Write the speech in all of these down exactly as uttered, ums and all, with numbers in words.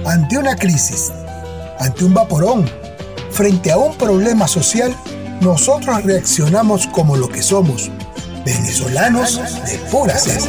Ante una crisis, ante un vaporón, frente a un problema social, nosotros reaccionamos como lo que somos, venezolanos de pura cepa.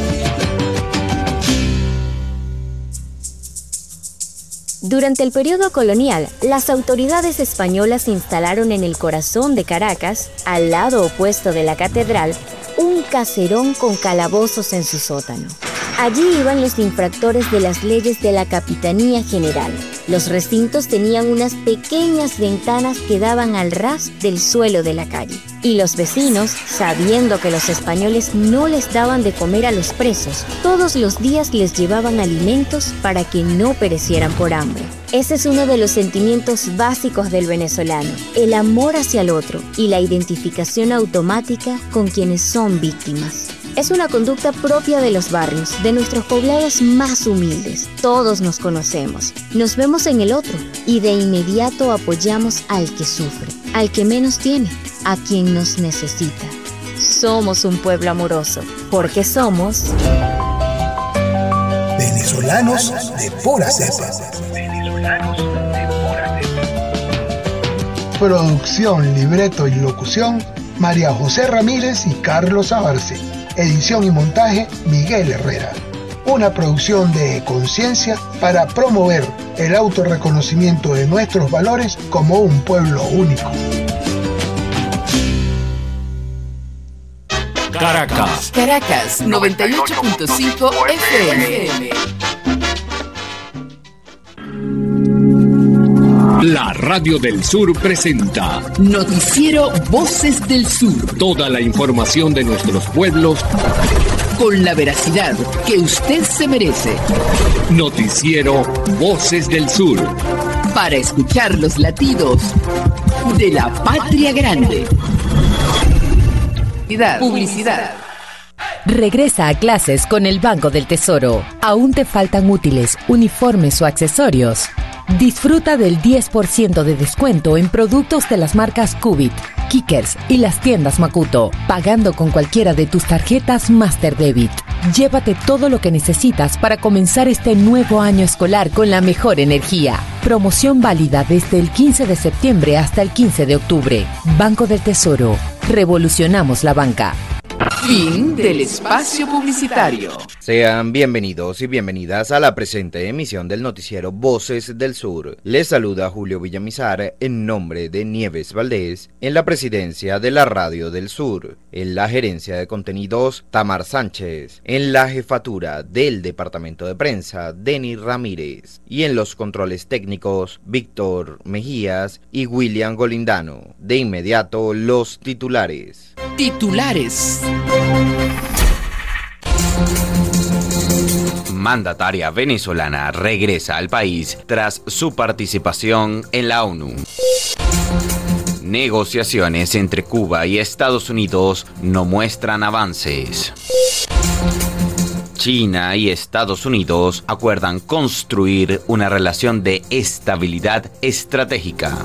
Durante el periodo colonial, las autoridades españolas instalaron en el corazón de Caracas, al lado opuesto de la catedral, un caserón con calabozos en su sótano. Allí iban los infractores de las leyes de la Capitanía General. Los recintos tenían unas pequeñas ventanas que daban al ras del suelo de la calle. Y los vecinos, sabiendo que los españoles no les daban de comer a los presos, todos los días les llevaban alimentos para que no perecieran por hambre. Ese es uno de los sentimientos básicos del venezolano, el amor hacia el otro y la identificación automática con quienes son víctimas. Es una conducta propia de los barrios, de nuestros poblados más humildes. Todos nos conocemos, nos vemos en el otro y de inmediato apoyamos al que sufre, al que menos tiene, a quien nos necesita. Somos un pueblo amoroso, porque somos venezolanos de pura cepa. Venezolanos de pura cepa. Producción, libreto y locución, María José Ramírez y Carlos Abarce. Edición y montaje, Miguel Herrera. Una producción de Conciencia para promover el autorreconocimiento de nuestros valores como un pueblo único. Caracas. Caracas, noventa y ocho punto cinco F M. La Radio del Sur presenta Noticiero Voces del Sur. Toda la información de nuestros pueblos con la veracidad que usted se merece. Noticiero Voces del Sur. Para escuchar los latidos de la patria grande. Publicidad. Publicidad. Regresa a clases con el Banco del Tesoro. ¿Aún te faltan útiles, uniformes o accesorios? Disfruta del diez por ciento de descuento en productos de las marcas Cubit, Kickers y las tiendas Makuto, pagando con cualquiera de tus tarjetas Master Debit. Llévate todo lo que necesitas para comenzar este nuevo año escolar con la mejor energía. Promoción válida desde el quince de septiembre hasta el quince de octubre. Banco del Tesoro. Revolucionamos la banca. Fin del espacio publicitario. Sean bienvenidos y bienvenidas a la presente emisión del noticiero Voces del Sur. Les saluda Julio Villamizar en nombre de Nieves Valdés en la presidencia de la Radio del Sur. En la gerencia de contenidos, Tamar Sánchez. En la jefatura del departamento de prensa, Denis Ramírez. Y en los controles técnicos, Víctor Mejías y William Golindano. De inmediato, los titulares. Titulares. Mandataria venezolana regresa al país tras su participación en la ONU. Negociaciones entre Cuba y Estados Unidos no muestran avances. China y Estados Unidos acuerdan construir una relación de estabilidad estratégica.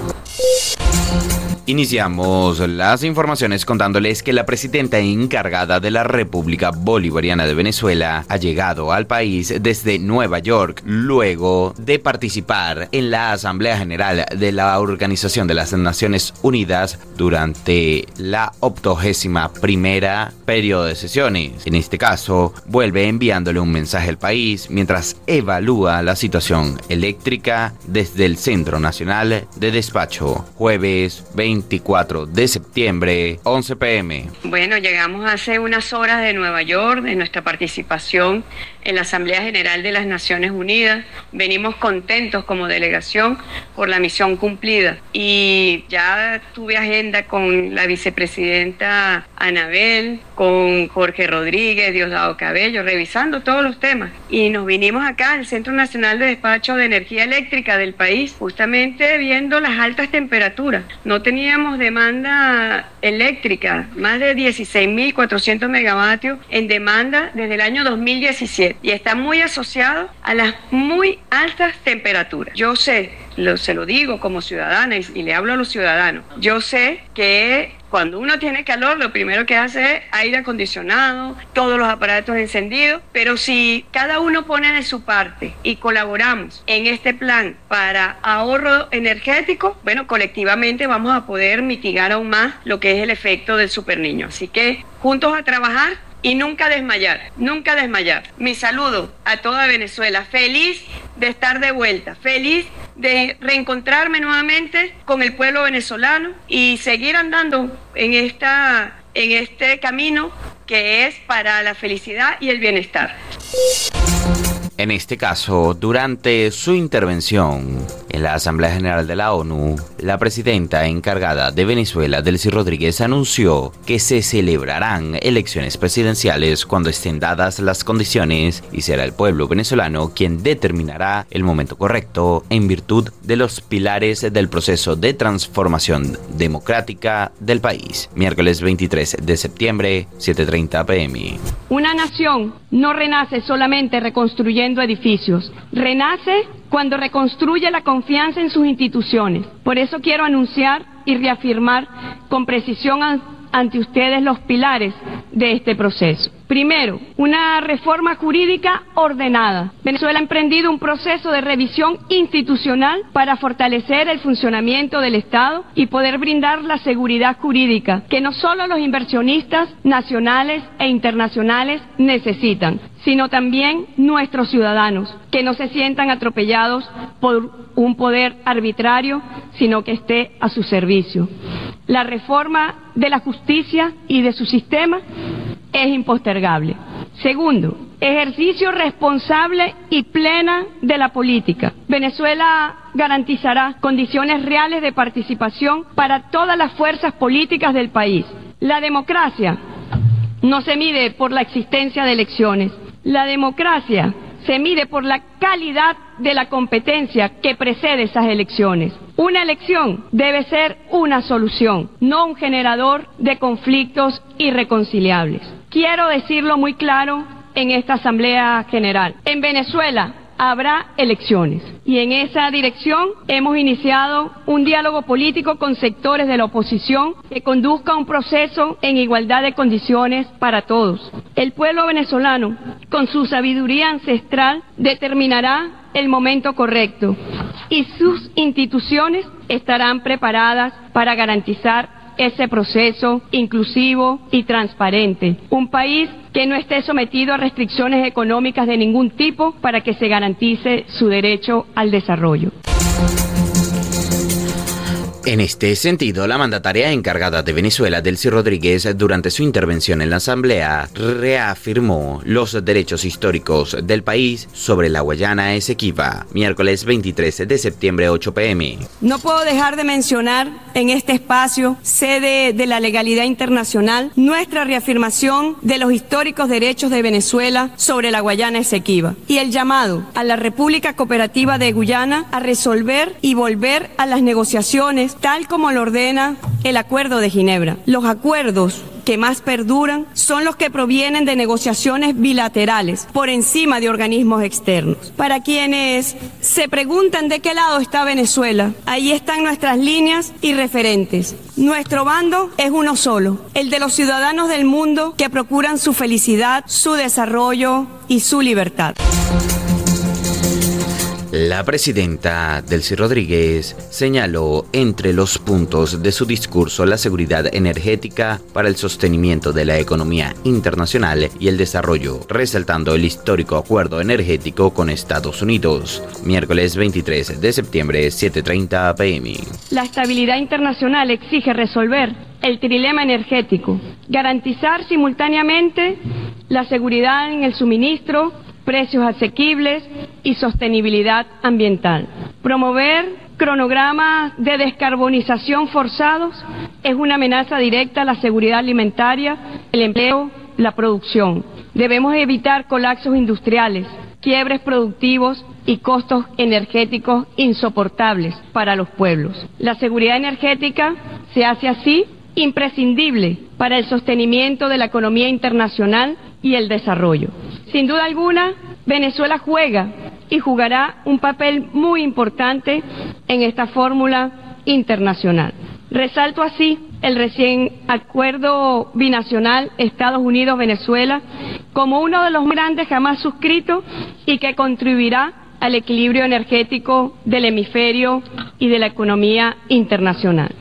Iniciamos las informaciones contándoles que la presidenta encargada de la República Bolivariana de Venezuela ha llegado al país desde Nueva York luego de participar en la Asamblea General de la Organización de las Naciones Unidas durante la octogésima primera periodo de sesiones. En este caso, vuelve enviándole un mensaje al país mientras evalúa la situación eléctrica desde el Centro Nacional de Despacho. Jueves veinticuatro de septiembre, once pe eme. Bueno, llegamos hace unas horas de Nueva York, de nuestra participación en la Asamblea General de las Naciones Unidas. Venimos contentos como delegación por la misión cumplida. Y ya tuve agenda con la vicepresidenta Anabel, con Jorge Rodríguez, Diosdado Cabello, revisando todos los temas. Y nos vinimos acá al Centro Nacional de Despacho de Energía Eléctrica del país, justamente viendo las altas temperaturas. No teníamos demanda eléctrica, más de dieciséis mil cuatrocientos megavatios en demanda desde el año dos mil diecisiete. Y está muy asociado a las muy altas temperaturas. Yo sé, lo, se lo digo como ciudadana y, y le hablo a los ciudadanos, yo sé que Cuando uno tiene calor, lo primero que hace es aire acondicionado, todos los aparatos encendidos, pero si cada uno pone de su parte y colaboramos en este plan para ahorro energético, bueno, colectivamente vamos a poder mitigar aún más lo que es el efecto del superniño. Así que juntos a trabajar y nunca desmayar, nunca desmayar. Mi saludo a toda Venezuela, feliz de estar de vuelta, feliz de reencontrarme nuevamente con el pueblo venezolano y seguir andando en esta, en este camino que es para la felicidad y el bienestar. En este caso, durante su intervención en la Asamblea General de la ONU, la presidenta encargada de Venezuela, Delcy Rodríguez, anunció que se celebrarán elecciones presidenciales cuando estén dadas las condiciones y será el pueblo venezolano quien determinará el momento correcto en virtud de los pilares del proceso de transformación democrática del país. Miércoles veintitrés de septiembre, siete treinta p m Una nación no renace solamente reconstruyendo edificios, renace cuando reconstruye la confianza en sus instituciones. Por eso quiero anunciar y reafirmar con precisión ante ustedes los pilares de este proceso. Primero, una reforma jurídica ordenada. Venezuela ha emprendido un proceso de revisión institucional para fortalecer el funcionamiento del Estado y poder brindar la seguridad jurídica que no solo los inversionistas nacionales e internacionales necesitan, sino también nuestros ciudadanos, que no se sientan atropellados por un poder arbitrario, sino que esté a su servicio. La reforma de la justicia y de su sistema es impostergable. Segundo, ejercicio responsable y plena de la política. Venezuela garantizará condiciones reales de participación para todas las fuerzas políticas del país. La democracia no se mide por la existencia de elecciones. La democracia se mide por la calidad de la competencia que precede esas elecciones. Una elección debe ser una solución, no un generador de conflictos irreconciliables. Quiero decirlo muy claro en esta Asamblea General. En Venezuela habrá elecciones y en esa dirección hemos iniciado un diálogo político con sectores de la oposición que conduzca un proceso en igualdad de condiciones para todos. El pueblo venezolano, con su sabiduría ancestral, determinará el momento correcto y sus instituciones estarán preparadas para garantizar ese proceso inclusivo y transparente. Un país que no esté sometido a restricciones económicas de ningún tipo para que se garantice su derecho al desarrollo. En este sentido, la mandataria encargada de Venezuela, Delcy Rodríguez, durante su intervención en la Asamblea, reafirmó los derechos históricos del país sobre la Guayana Esequiba, miércoles veintitrés de septiembre, ocho p m No puedo dejar de mencionar en este espacio, sede de la legalidad internacional, nuestra reafirmación de los históricos derechos de Venezuela sobre la Guayana Esequiba y el llamado a la República Cooperativa de Guyana a resolver y volver a las negociaciones tal como lo ordena el Acuerdo de Ginebra. Los acuerdos que más perduran son los que provienen de negociaciones bilaterales por encima de organismos externos. Para quienes se preguntan de qué lado está Venezuela, ahí están nuestras líneas y referentes. Nuestro bando es uno solo, el de los ciudadanos del mundo que procuran su felicidad, su desarrollo y su libertad. La presidenta Delcy Rodríguez señaló entre los puntos de su discurso la seguridad energética para el sostenimiento de la economía internacional y el desarrollo, resaltando el histórico acuerdo energético con Estados Unidos, miércoles veintitrés de septiembre, siete treinta p m La estabilidad internacional exige resolver el trilema energético, garantizar simultáneamente la seguridad en el suministro, precios asequibles y sostenibilidad ambiental. Promover cronogramas de descarbonización forzados es una amenaza directa a la seguridad alimentaria, el empleo, la producción. Debemos evitar colapsos industriales, quiebres productivos y costos energéticos insoportables para los pueblos. La seguridad energética se hace así imprescindible para el sostenimiento de la economía internacional y el desarrollo. Sin duda alguna, Venezuela juega y jugará un papel muy importante en esta fórmula internacional. Resalto así el recién acuerdo binacional Estados Unidos-Venezuela como uno de los grandes jamás suscritos y que contribuirá al equilibrio energético del hemisferio y de la economía internacional.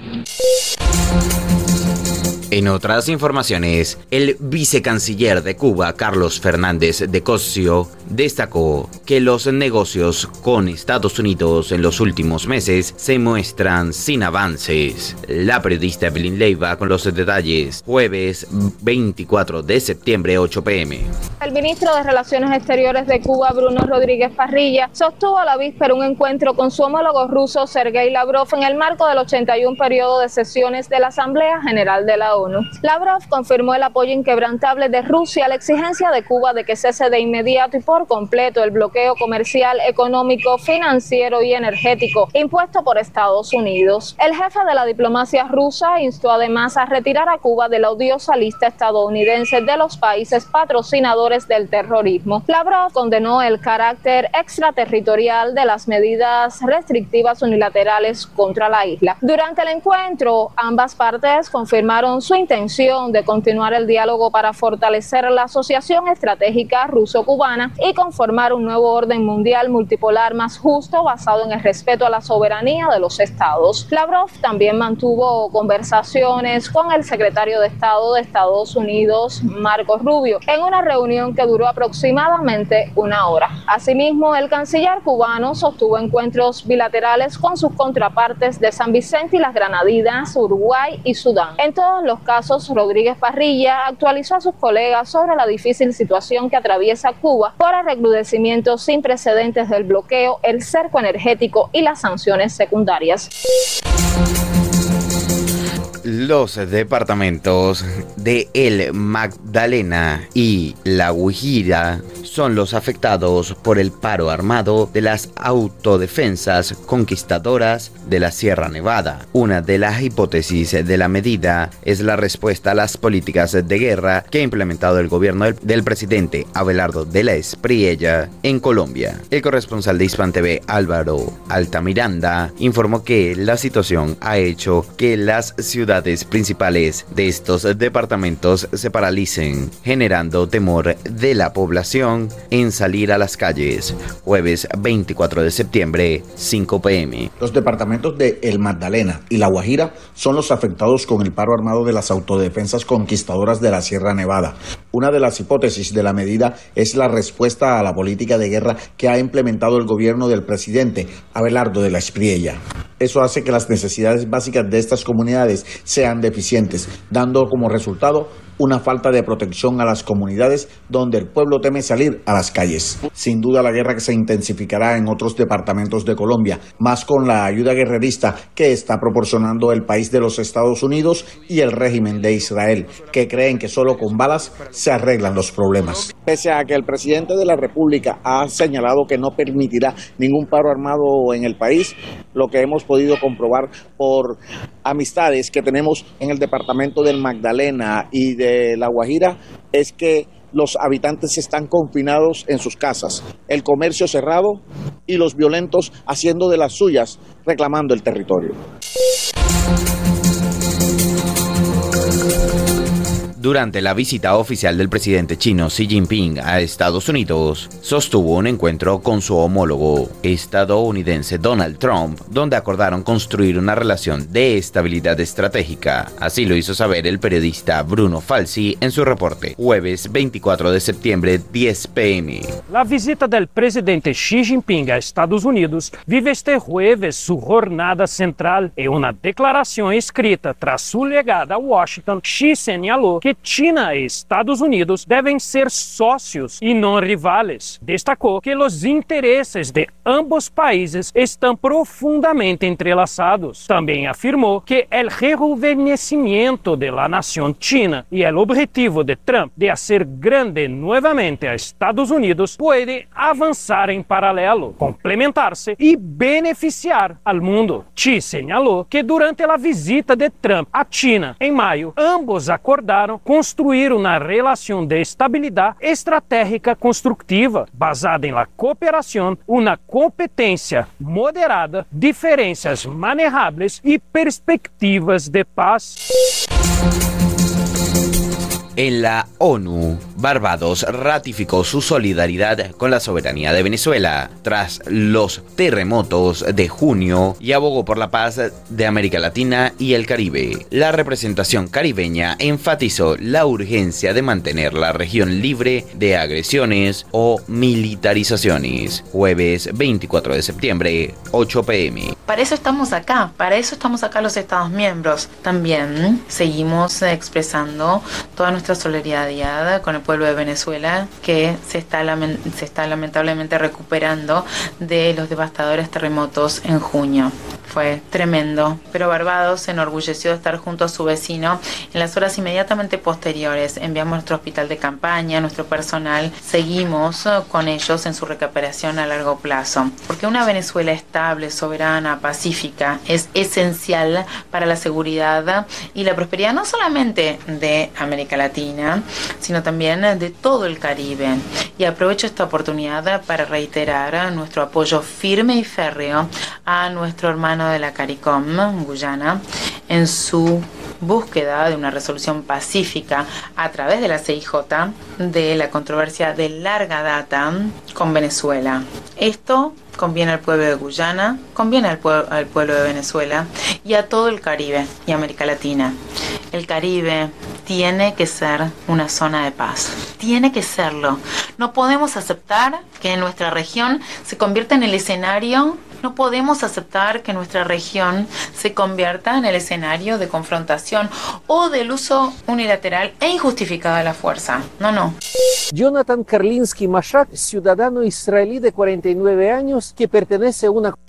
En otras informaciones, el vicecanciller de Cuba, Carlos Fernández de Cosio, destacó que los negocios con Estados Unidos en los últimos meses se muestran sin avances. La periodista Evelyn Leiva con los detalles, jueves veinticuatro de septiembre, ocho pe eme. El ministro de Relaciones Exteriores de Cuba, Bruno Rodríguez Parrilla, sostuvo a la víspera un encuentro con su homólogo ruso, Sergei Lavrov, en el marco del ochenta y uno periodo de sesiones de la Asamblea General de la ONU. Lavrov confirmó el apoyo inquebrantable de Rusia a la exigencia de Cuba de que cese de inmediato y por completo el bloqueo comercial, económico, financiero y energético impuesto por Estados Unidos. El jefe de la diplomacia rusa instó además a retirar a Cuba de la odiosa lista estadounidense de los países patrocinadores del terrorismo. Lavrov condenó el carácter extraterritorial de las medidas restrictivas unilaterales contra la isla. Durante el encuentro, ambas partes confirmaron su intención de continuar el diálogo para fortalecer la asociación estratégica ruso-cubana y conformar un nuevo orden mundial multipolar más justo basado en el respeto a la soberanía de los estados. Lavrov también mantuvo conversaciones con el secretario de Estado de Estados Unidos, Marco Rubio, en una reunión que duró aproximadamente una hora. Asimismo, el canciller cubano sostuvo encuentros bilaterales con sus contrapartes de San Vicente y las Granadinas, Uruguay y Sudán. En todos los casos, Rodríguez Parrilla actualizó a sus colegas sobre la difícil situación que atraviesa Cuba por el recrudecimiento sin precedentes del bloqueo, el cerco energético y las sanciones secundarias. Los departamentos de El Magdalena y La Guajira son los afectados por el paro armado de las autodefensas conquistadoras de la Sierra Nevada. Una de las hipótesis de la medida es la respuesta a las políticas de guerra que ha implementado el gobierno del, del presidente Abelardo de la Espriella en Colombia. El corresponsal de Hispan T V, Álvaro Altamiranda, informó que la situación ha hecho que las ciudades principales de estos departamentos se paralicen, generando temor de la población en salir a las calles. Jueves veinticuatro de septiembre, cinco pe eme. Los departamentos de El Magdalena y La Guajira son los afectados con el paro armado de las autodefensas conquistadoras de la Sierra Nevada. Una de las hipótesis de la medida es la respuesta a la política de guerra que ha implementado el gobierno del presidente Abelardo de la Espriella. Eso hace que las necesidades básicas de estas comunidades sean deficientes, dando como resultado una falta de protección a las comunidades donde el pueblo teme salir a las calles. Sin duda la guerra que se intensificará en otros departamentos de Colombia, más con la ayuda guerrerista que está proporcionando el país de los Estados Unidos y el régimen de Israel, que creen que solo con balas se arreglan los problemas. Pese a que el presidente de la República ha señalado que no permitirá ningún paro armado en el país, lo que hemos podido comprobar por amistades que tenemos en el departamento del Magdalena y de La Guajira es que los habitantes están confinados en sus casas, el comercio cerrado y los violentos haciendo de las suyas, reclamando el territorio. Durante la visita oficial del presidente chino Xi Jinping a Estados Unidos, sostuvo un encuentro con su homólogo estadounidense Donald Trump, donde acordaron construir una relación de estabilidad estratégica. Así lo hizo saber el periodista Bruno Falsi en su reporte, jueves veinticuatro de septiembre, diez pe eme. La visita del presidente Xi Jinping a Estados Unidos vive este jueves su jornada central. En una declaración escrita tras su llegada a Washington, Xi señaló que China e Estados Unidos deben ser socios y no rivales. Destacó que los intereses de ambos países están profundamente entrelazados. También afirmó que el rejuvenecimiento de la nación china y el objetivo de Trump de hacer grande nuevamente a Estados Unidos puede avanzar en paralelo, complementarse y beneficiar al mundo. Xi señaló que durante la visita de Trump a China en mayo, ambos acordaron construir una relación de estabilidad estratégica constructiva basada en la cooperación, una cooperación competência moderada, diferenças manejáveis e perspectivas de paz. En la ONU, Barbados ratificó su solidaridad con la soberanía de Venezuela tras los terremotos de junio y abogó por la paz de América Latina y el Caribe. La representación caribeña enfatizó la urgencia de mantener la región libre de agresiones o militarizaciones. Jueves veinticuatro de septiembre, ocho pe eme. Para eso estamos acá, para eso estamos acá los Estados miembros. También seguimos expresando toda nuestra solidaridad con el pueblo de Venezuela, que se está, lament- se está lamentablemente recuperando de los devastadores terremotos en junio. Fue tremendo, pero Barbados se enorgulleció de estar junto a su vecino en las horas inmediatamente posteriores. Enviamos nuestro hospital de campaña, nuestro personal, seguimos con ellos en su recuperación a largo plazo. Porque una Venezuela estable, soberana, pacífica es esencial para la seguridad y la prosperidad no solamente de América Latina, sino también de todo el Caribe. Y aprovecho esta oportunidad para reiterar nuestro apoyo firme y férreo a nuestro hermano de la CARICOM, Guyana, en su búsqueda de una resolución pacífica a través de la C I J de la controversia de larga data con Venezuela. Esto conviene al pueblo de Guyana, conviene al, pue- al pueblo de Venezuela y a todo el Caribe y América Latina. El Caribe tiene que ser una zona de paz, tiene que serlo. No podemos aceptar que nuestra región se convierta en el escenario No podemos aceptar que nuestra región se convierta en el escenario de confrontación o del uso unilateral e injustificado de la fuerza. No, no. Jonathan Karlinsky Mashak, ciudadano israelí de cuarenta y nueve años que pertenece a una...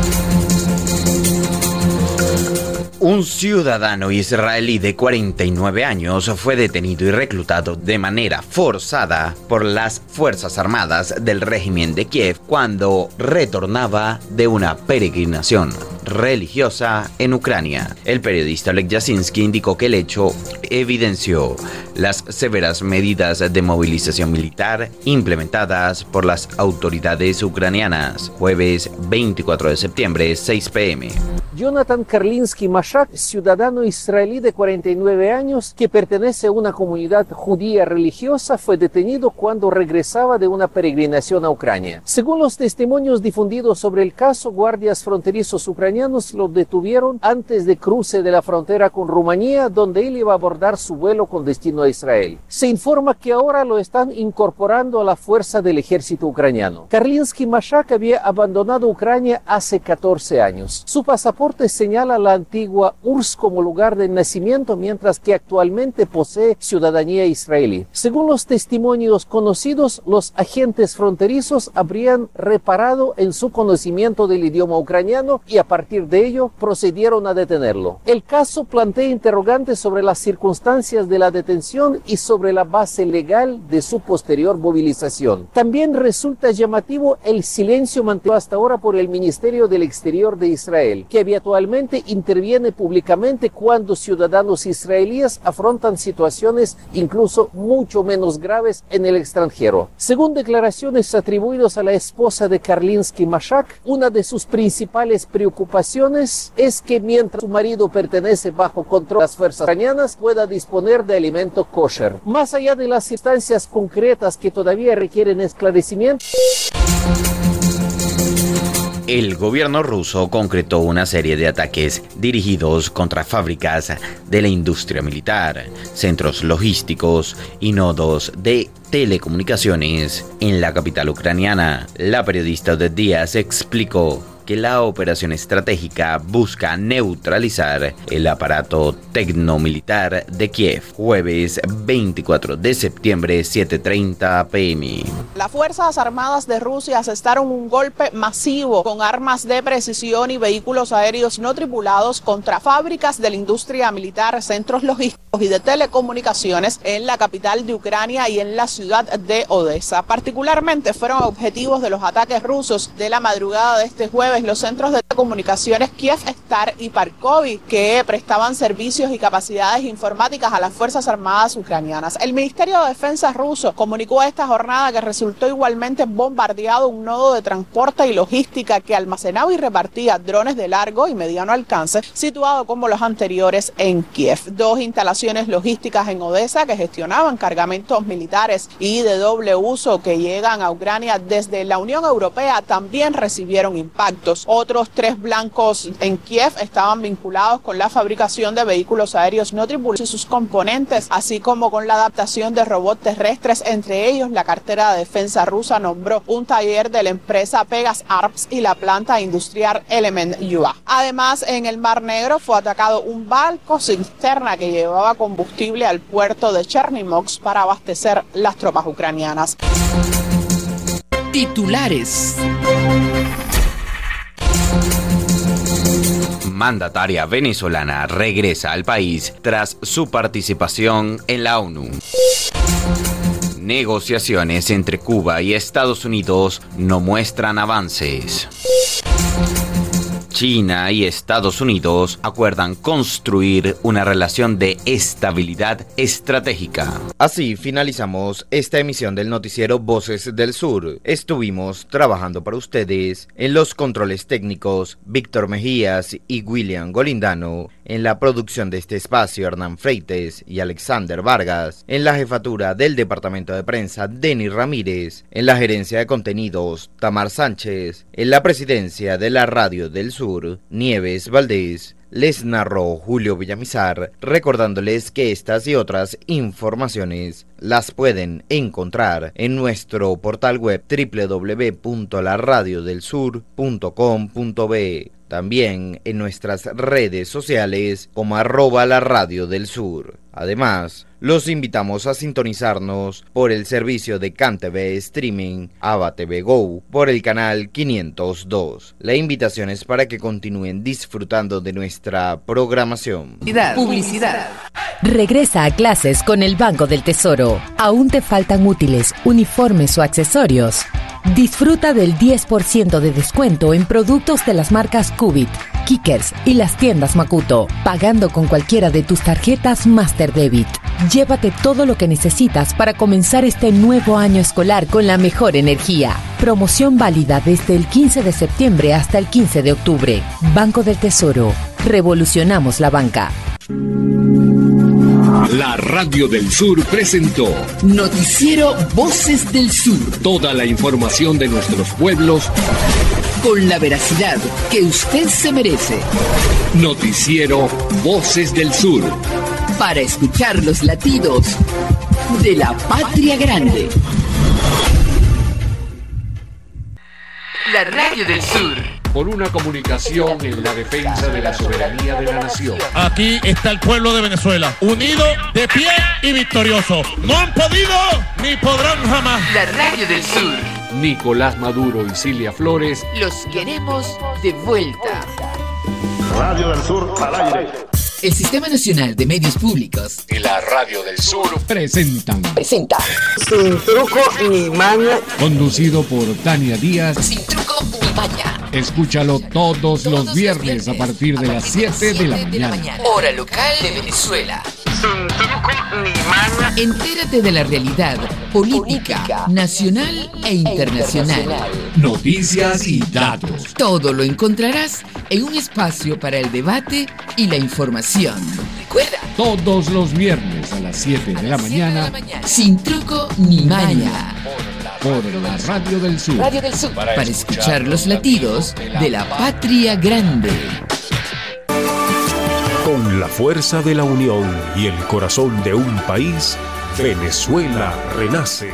Un ciudadano israelí de cuarenta y nueve años fue detenido y reclutado de manera forzada por las Fuerzas Armadas del régimen de Kiev cuando retornaba de una peregrinación religiosa en Ucrania. El periodista Oleg Yasinski indicó que el hecho evidenció las severas medidas de movilización militar implementadas por las autoridades ucranianas. Jueves veinticuatro de septiembre, seis pe eme. Jonathan Karlinsky Mashak, ciudadano israelí de cuarenta y nueve años que pertenece a una comunidad judía religiosa, fue detenido cuando regresaba de una peregrinación a Ucrania. Según los testimonios difundidos sobre el caso, guardias fronterizos ucranianos lo detuvieron antes de cruce de la frontera con Rumanía, donde él iba a abordar su vuelo con destino a Israel. Se informa que ahora lo están incorporando a la fuerza del ejército ucraniano. Karlinsky Mashak había abandonado Ucrania hace catorce años. Su pasaporte señala la antigua U R S S como lugar de nacimiento, mientras que actualmente posee ciudadanía israelí. Según los testimonios conocidos, los agentes fronterizos habrían reparado en su conocimiento del idioma ucraniano y a partir de ello procedieron a detenerlo. El caso plantea interrogantes sobre las circunstancias de la detención y sobre la base legal de su posterior movilización. También resulta llamativo el silencio mantenido hasta ahora por el Ministerio del Exterior de Israel, que habitualmente interviene públicamente cuando ciudadanos israelíes afrontan situaciones incluso mucho menos graves en el extranjero. Según declaraciones atribuidas a la esposa de Karlinsky Mashak, una de sus principales preocupaciones es que mientras su marido pertenece bajo control de las fuerzas ucranianas, pueda disponer de alimento kosher. Más allá de las instancias concretas que todavía requieren esclarecimiento, el gobierno ruso concretó una serie de ataques dirigidos contra fábricas de la industria militar, centros logísticos y nodos de telecomunicaciones en la capital ucraniana. La periodista de Díaz explicó que la operación estratégica busca neutralizar el aparato tecnomilitar de Kiev. Jueves veinticuatro de septiembre, siete treinta pe eme. Las Fuerzas Armadas de Rusia asestaron un golpe masivo con armas de precisión y vehículos aéreos no tripulados contra fábricas de la industria militar, centros logísticos y de telecomunicaciones en la capital de Ucrania y en la ciudad de Odessa. Particularmente fueron objetivos de los ataques rusos de la madrugada de este jueves miércoles los centros de comunicaciones Kyivstar y Parkovy, que prestaban servicios y capacidades informáticas a las Fuerzas Armadas ucranianas. El Ministerio de Defensa ruso comunicó a esta jornada que resultó igualmente bombardeado un nodo de transporte y logística que almacenaba y repartía drones de largo y mediano alcance, situado como los anteriores en Kiev. Dos instalaciones logísticas en Odessa que gestionaban cargamentos militares y de doble uso que llegan a Ucrania desde la Unión Europea también recibieron impactos. Otros tres blancos en Kiev estaban vinculados con la fabricación de vehículos aéreos no tripulados y sus componentes, así como con la adaptación de robots terrestres. Entre ellos, la cartera de defensa rusa nombró un taller de la empresa Pegas Arms y la planta industrial Element U A. Además, en el Mar Negro fue atacado un barco cisterna que llevaba combustible al puerto de Chernivtsi para abastecer las tropas ucranianas. Titulares. Mandataria venezolana regresa al país tras su participación en la ONU. Negociaciones entre Cuba y Estados Unidos no muestran avances. China y Estados Unidos acuerdan construir una relación de estabilidad estratégica. Así finalizamos esta emisión del noticiero Voces del Sur. Estuvimos trabajando para ustedes en los controles técnicos Víctor Mejías y William Golindano, en la producción de este espacio Hernán Freites y Alexander Vargas, en la jefatura del departamento de prensa Denis Ramírez, en la gerencia de contenidos Tamar Sánchez, en la presidencia de la Radio del Sur Nieves Valdés. Les narró Julio Villamizar, recordándoles que estas y otras informaciones las pueden encontrar en nuestro portal web doble u doble u doble u punto la radio del sur punto com punto be. También en nuestras redes sociales como arroba la radio del sur. Además, los invitamos a sintonizarnos por el servicio de CanTV Streaming, Ava T V Go, por el canal quinientos dos. La invitación es para que continúen disfrutando de nuestra programación. Publicidad. Publicidad. Regresa a clases con el Banco del Tesoro. ¿Aún te faltan útiles, uniformes o accesorios? Disfruta del diez por ciento de descuento en productos de las marcas Cubit, Kickers y las tiendas Makuto, pagando con cualquiera de tus tarjetas Master Debit. Llévate todo lo que necesitas para comenzar este nuevo año escolar con la mejor energía. Promoción válida desde el quince de septiembre hasta el quince de octubre. Banco del Tesoro. Revolucionamos la banca. La Radio del Sur presentó Noticiero Voces del Sur. Toda la información de nuestros pueblos con la veracidad que usted se merece. Noticiero Voces del Sur. Para escuchar los latidos de la patria grande. La Radio del Sur. Por una comunicación en la defensa de la soberanía de la nación. Aquí está el pueblo de Venezuela, unido, de pie y victorioso. No han podido ni podrán jamás. La Radio del Sur. Nicolás Maduro y Cilia Flores. Los queremos de vuelta. Radio del Sur al aire. El Sistema Nacional de Medios Públicos y la Radio del Sur presentan. Presenta. Sin truco ni maña. Conducido por Tania Díaz. Sin truco ni maña. Escúchalo todos, todos los viernes, viernes a partir de las siete de la mañana. mañana. Hora local de Venezuela. Sin truco ni maña. Entérate de la realidad política, política nacional e internacional. e internacional. Noticias y datos. Todo lo encontrarás en un espacio para el debate y la información. Recuerda. Todos los viernes a las siete de la mañana. Sin truco ni maña. Por la Radio del Sur. Radio del Sur. Para, para escuchar los latidos de la patria grande. Con la fuerza de la unión y el corazón de un país, Venezuela renace.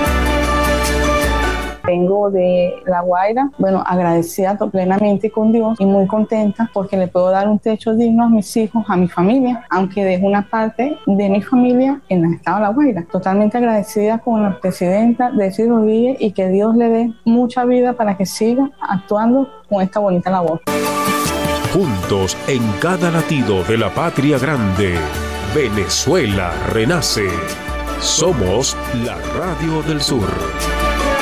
Vengo de La Guaira, bueno, agradecida plenamente con Dios y muy contenta porque le puedo dar un techo digno a mis hijos, a mi familia, aunque dejo una parte de mi familia en el estado de La Guaira. Totalmente agradecida con la presidenta Delcy Rodríguez y que Dios le dé mucha vida para que siga actuando con esta bonita labor. Juntos en cada latido de la patria grande, Venezuela renace. Somos la Radio del Sur.